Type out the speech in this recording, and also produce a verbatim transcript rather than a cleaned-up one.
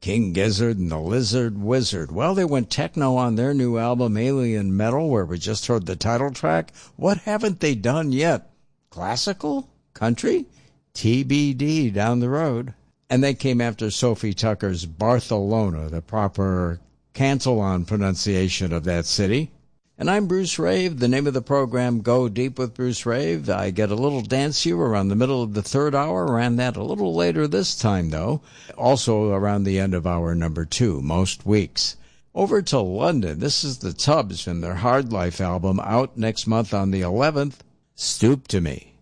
King Gizzard and the Lizard Wizard. Well, they went techno on their new album, Alien Metal, where we just heard the title track. What haven't they done yet? Classical? Country? T B D down the road. And they came after Sophie Tucker's Barcelona, the proper cancel-on pronunciation of that city. And I'm Bruce Rave. The name of the program, Go Deep with Bruce Rave. I get a little dance you around the middle of the third hour. Ran that a little later this time, though. Also around the end of hour number two, most weeks. Over to London. This is the Tubs from their Hard Life album, out next month on the eleventh. Stoop to Me.